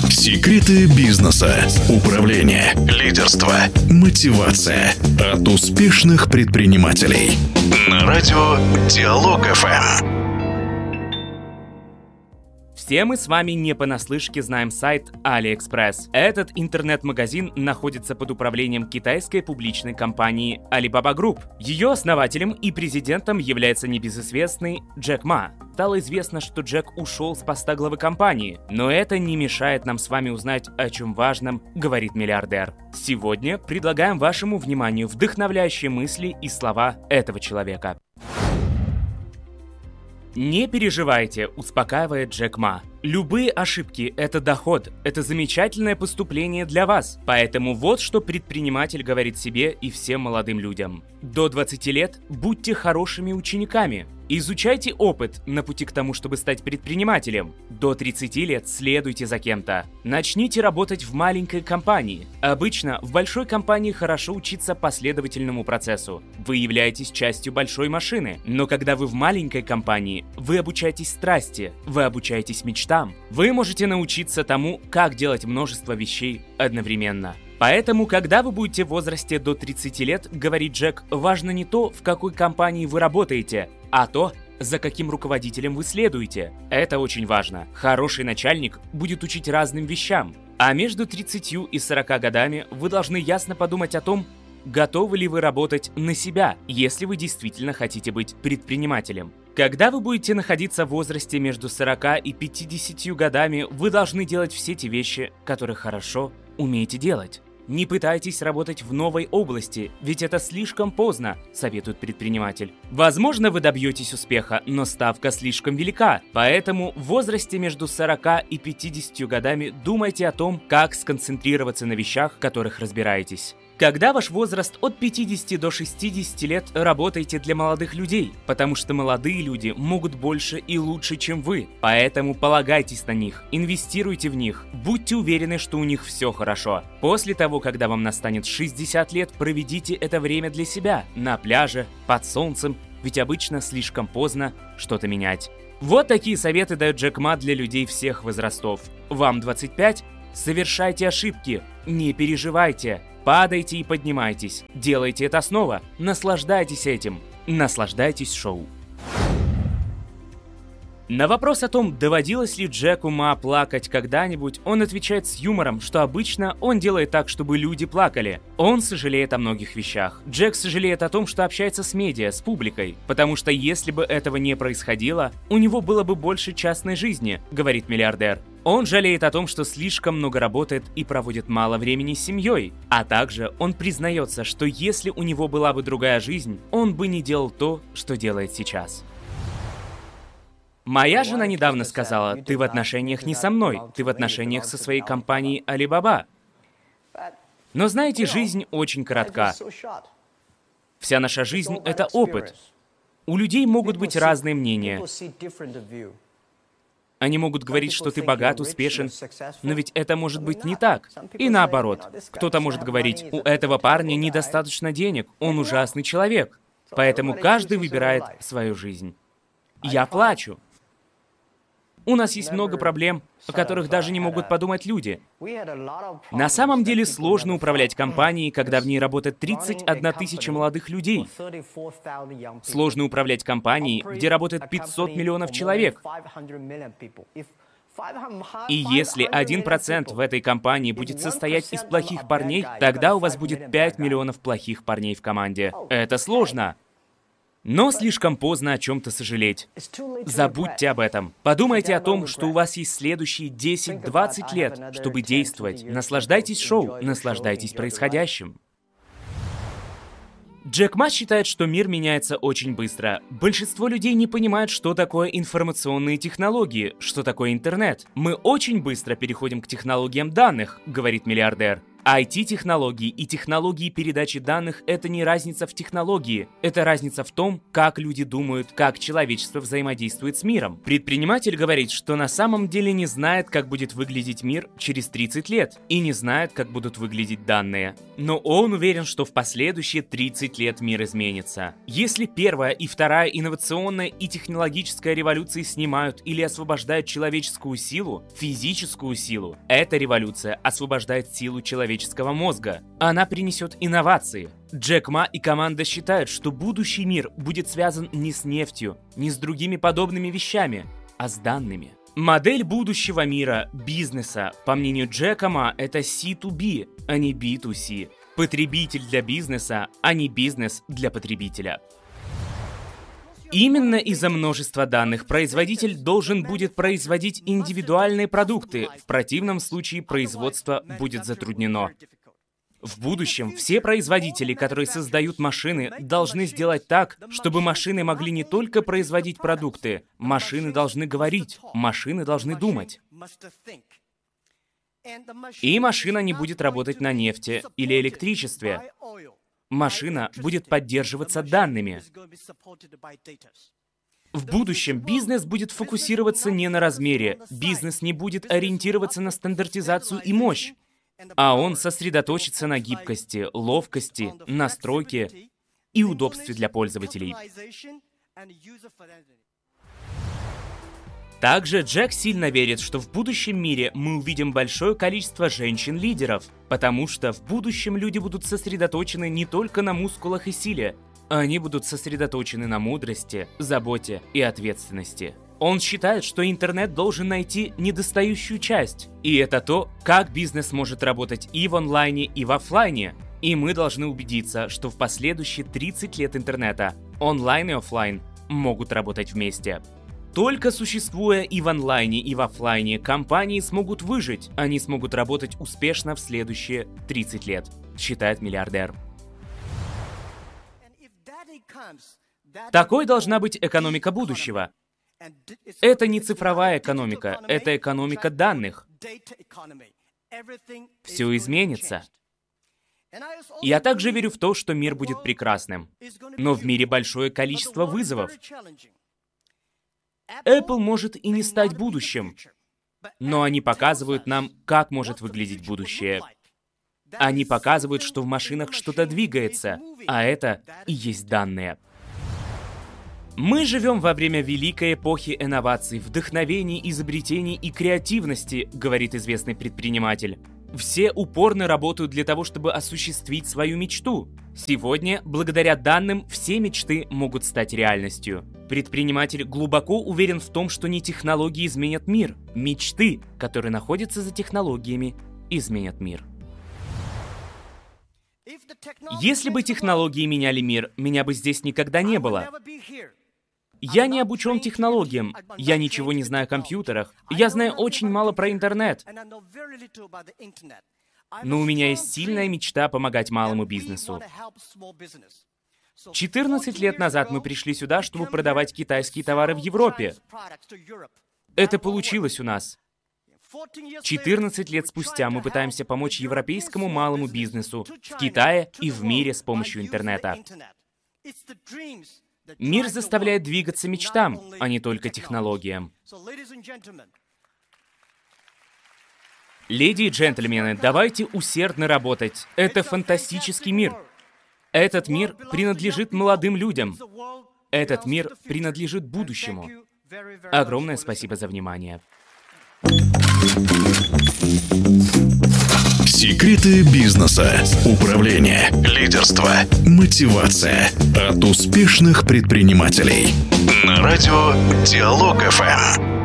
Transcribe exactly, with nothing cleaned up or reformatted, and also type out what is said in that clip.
Секреты бизнеса, управления, лидерства, мотивация от успешных предпринимателей. На радио Диалог эф эм. Все мы с вами не понаслышке знаем сайт AliExpress. Этот интернет-магазин находится под управлением китайской публичной компании Alibaba Group. Ее основателем и президентом является небезызвестный Джек Ма. Стало известно, что Джек ушел с поста главы компании, но это не мешает нам с вами узнать, о чем важном говорит миллиардер. Сегодня предлагаем вашему вниманию вдохновляющие мысли и слова этого человека. Не переживайте, успокаивает Джек Ма. Любые ошибки – это доход, это замечательное поступление для вас. Поэтому вот что предприниматель говорит себе и всем молодым людям. До двадцати лет будьте хорошими учениками. Изучайте опыт на пути к тому, чтобы стать предпринимателем. До тридцати лет следуйте за кем-то. Начните работать в маленькой компании. Обычно в большой компании хорошо учиться последовательному процессу. Вы являетесь частью большой машины. Но когда вы в маленькой компании, вы обучаетесь страсти, вы обучаетесь мечтам. Вы можете научиться тому, как делать множество вещей одновременно. Поэтому, когда вы будете в возрасте до тридцати лет, говорит Джек, важно не то, в какой компании вы работаете, а то, за каким руководителем вы следуете. Это очень важно. Хороший начальник будет учить разным вещам. А между тридцатью и сорока годами вы должны ясно подумать о том, готовы ли вы работать на себя, если вы действительно хотите быть предпринимателем. Когда вы будете находиться в возрасте между сорока и пятидесятью годами, вы должны делать все те вещи, которые хорошо умеете делать. Не пытайтесь работать в новой области, ведь это слишком поздно, советует предприниматель. Возможно, вы добьетесь успеха, но ставка слишком велика. Поэтому в возрасте между сорока и пятидесятью годами думайте о том, как сконцентрироваться на вещах, в которых разбираетесь. Когда ваш возраст от пятидесяти до шестидесяти лет, работайте для молодых людей, потому что молодые люди могут больше и лучше, чем вы. Поэтому полагайтесь на них, инвестируйте в них, будьте уверены, что у них все хорошо. После того, когда вам настанет шестьдесят лет, проведите это время для себя, на пляже, под солнцем, ведь обычно слишком поздно что-то менять. Вот такие советы дает Джек Ма для людей всех возрастов. Вам двадцать пять? Совершайте ошибки, не переживайте. Падайте и поднимайтесь. Делайте это снова. Наслаждайтесь этим. Наслаждайтесь шоу. На вопрос о том, доводилось ли Джеку Ма плакать когда-нибудь, он отвечает с юмором, что обычно он делает так, чтобы люди плакали. Он сожалеет о многих вещах. Джек сожалеет о том, что общается с медиа, с публикой, потому что если бы этого не происходило, у него было бы больше частной жизни, говорит миллиардер. Он жалеет о том, что слишком много работает и проводит мало времени с семьей. А также он признается, что если у него была бы другая жизнь, он бы не делал то, что делает сейчас. Моя жена недавно сказала, ты в отношениях не со мной, ты в отношениях со своей компанией Alibaba. Но знаете, жизнь очень коротка. Вся наша жизнь — это опыт. У людей могут быть разные мнения. Они могут говорить, что ты богат, успешен, но ведь это может быть не так. И наоборот, кто-то может говорить, у этого парня недостаточно денег, он ужасный человек. Поэтому каждый выбирает свою жизнь. Я плачу. У нас есть много проблем, о которых даже не могут подумать люди. На самом деле сложно управлять компанией, когда в ней работает тридцать одна тысяча молодых людей. Сложно управлять компанией, где работает пятьсот миллионов человек. И если один процент в этой компании будет состоять из плохих парней, тогда у вас будет пять миллионов плохих парней в команде. Это сложно. Но слишком поздно о чем-то сожалеть. Забудьте об этом. Подумайте о том, что у вас есть следующие десять-двадцать лет, чтобы действовать. Наслаждайтесь шоу, наслаждайтесь происходящим. Джек Ма считает, что мир меняется очень быстро. Большинство людей не понимают, что такое информационные технологии, что такое интернет. Мы очень быстро переходим к технологиям данных, говорит миллиардер. ай ти-технологии и технологии передачи данных — это не разница в технологии, это разница в том, как люди думают, как человечество взаимодействует с миром. Предприниматель говорит, что на самом деле не знает, как будет выглядеть мир через тридцать лет, и не знает, как будут выглядеть данные. Но он уверен, что в последующие тридцать лет мир изменится. Если первая и вторая инновационная и технологическая революции снимают или освобождают человеческую силу, физическую силу, эта революция освобождает силу человеческого мозга. Она принесет инновации. Джек Ма и команда считают, что будущий мир будет связан не с нефтью, не с другими подобными вещами, а с данными. Модель будущего мира, бизнеса, по мнению Джека Ма, это си ту би, а не би ту си. Потребитель для бизнеса, а не бизнес для потребителя. Именно из-за множества данных производитель должен будет производить индивидуальные продукты, в противном случае производство будет затруднено. В будущем все производители, которые создают машины, должны сделать так, чтобы машины могли не только производить продукты, машины должны говорить, машины должны думать. И машина не будет работать на нефти или электричестве. Машина будет поддерживаться данными. В будущем бизнес будет фокусироваться не на размере, бизнес не будет ориентироваться на стандартизацию и мощь, а он сосредоточится на гибкости, ловкости, настройке и удобстве для пользователей. Также Джек сильно верит, что в будущем мире мы увидим большое количество женщин-лидеров, потому что в будущем люди будут сосредоточены не только на мускулах и силе, они будут сосредоточены на мудрости, заботе и ответственности. Он считает, что интернет должен найти недостающую часть, и это то, как бизнес может работать и в онлайне, и в офлайне. И мы должны убедиться, что в последующие тридцать лет интернета онлайн и офлайн могут работать вместе. Только существуя и в онлайне, и в офлайне, компании смогут выжить, они смогут работать успешно в следующие тридцать лет, считает миллиардер. Такой должна быть экономика будущего. Это не цифровая экономика, это экономика данных. Все изменится. Я также верю в то, что мир будет прекрасным. Но в мире большое количество вызовов. Apple может и не стать будущим, но они показывают нам, как может выглядеть будущее. Они показывают, что в машинах что-то двигается, а это и есть данные. Мы живем во время великой эпохи инноваций, вдохновений, изобретений и креативности, говорит известный предприниматель. Все упорно работают для того, чтобы осуществить свою мечту. Сегодня, благодаря данным, все мечты могут стать реальностью. Предприниматель глубоко уверен в том, что не технологии изменят мир. Мечты, которые находятся за технологиями, изменят мир. Если бы технологии меняли мир, меня бы здесь никогда не было. Я не обучен технологиям, я ничего не знаю о компьютерах, я знаю очень мало про интернет. Но у меня есть сильная мечта помогать малому бизнесу. четырнадцать лет назад мы пришли сюда, чтобы продавать китайские товары в Европе. Это получилось у нас. четырнадцать лет спустя мы пытаемся помочь европейскому малому бизнесу в Китае и в мире с помощью интернета. Мир заставляет двигаться мечтам, а не только технологиям. Леди и джентльмены, давайте усердно работать. Это фантастический мир. Этот мир принадлежит молодым людям. Этот мир принадлежит будущему. Огромное спасибо за внимание. Секреты бизнеса, управление, лидерство, мотивация от успешных предпринимателей. На радио Диалог эф эм.